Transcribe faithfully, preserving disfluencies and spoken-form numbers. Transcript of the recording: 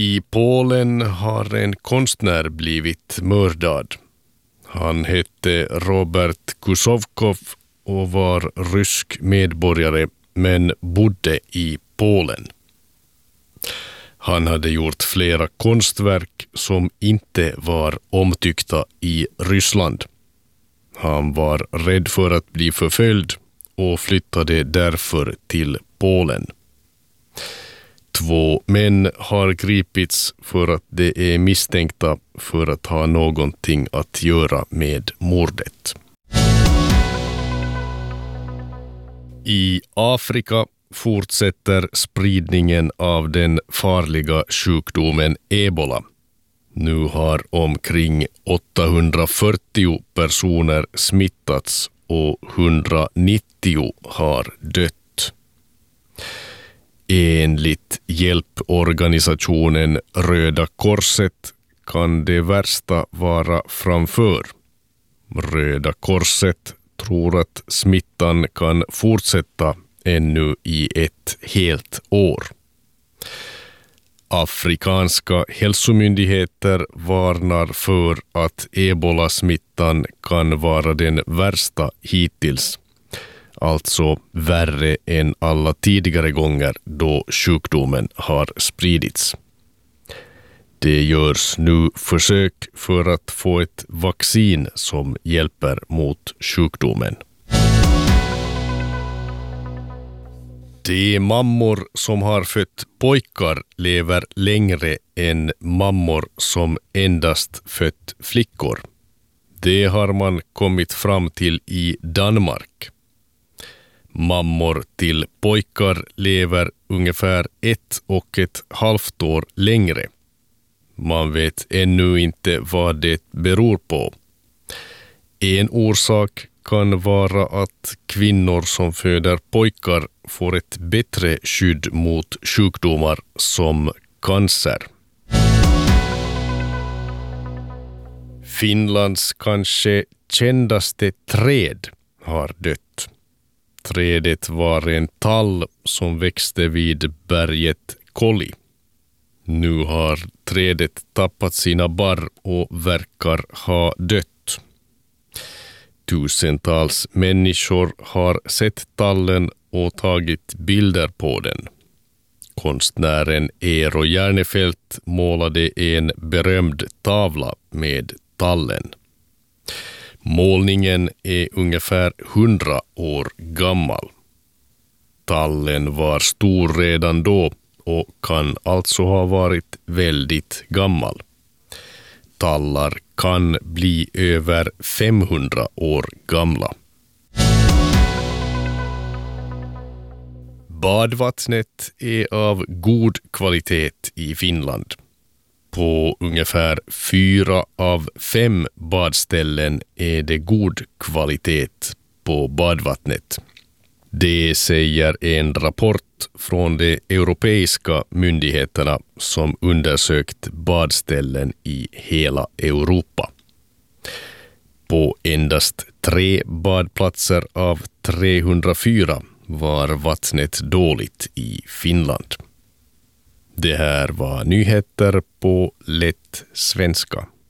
I Polen har en konstnär blivit mördad. Han hette Robert Kusovkov och var rysk medborgare men bodde i Polen. Han hade gjort flera konstverk som inte var omtyckta i Ryssland. Han var rädd för att bli förföljd och flyttade därför till Polen. Två män har gripits för att de är misstänkta för att ha någonting att göra med mordet. I Afrika fortsätter spridningen av den farliga sjukdomen Ebola. Nu har omkring åttahundrafyrtio personer smittats och hundranittio har dött. Enligt hjälporganisationen Röda Korset kan det värsta vara framför. Röda Korset tror att smittan kan fortsätta ännu i ett helt år. Afrikanska hälsomyndigheter varnar för att ebola-smittan kan vara den värsta hittills. Alltså värre än alla tidigare gånger då sjukdomen har spridits. Det görs nu försök för att få ett vaccin som hjälper mot sjukdomen. De mammor som har fött pojkar lever längre än mammor som endast fött flickor. Det har man kommit fram till i Danmark. Mammor till pojkar lever ungefär ett och ett halvt år längre. Man vet ännu inte vad det beror på. En orsak kan vara att kvinnor som föder pojkar får ett bättre skydd mot sjukdomar som cancer. Finlands kanske kändaste träd har dött. Trädet var en tall som växte vid berget Kolli. Nu har trädet tappat sina barr och verkar ha dött. Tusentals människor har sett tallen och tagit bilder på den. Konstnären Eero Järnefelt målade en berömd tavla med tallen. Målningen är ungefär hundra år gammal. Tallen var stor redan då och kan alltså ha varit väldigt gammal. Tallar kan bli över femhundra år gamla. Badvattnet är av god kvalitet i Finland. På ungefär fyra av fem badställen är det god kvalitet på badvattnet. Det säger en rapport från de europeiska myndigheterna som undersökt badställen i hela Europa. På endast tre badplatser av trehundrafyra var vattnet dåligt i Finland. Det här var nyheter på lätt svenska.